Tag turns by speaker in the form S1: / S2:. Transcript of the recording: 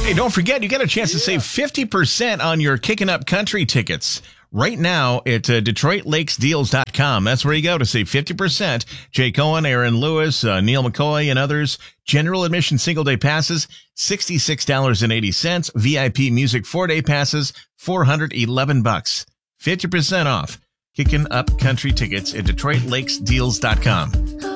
S1: Hey, don't forget, you got a chance to save 50% on your Kickin' Up Country tickets. Right now at DetroitLakesDeals.com. That's where you go to save 50%. Jay Cohen, Aaron Lewis, Neil McCoy, and others. General admission single-day passes, $66.80. VIP music 4-day passes, $411. 50% off. Kickin' Up Country tickets at DetroitLakesDeals.com.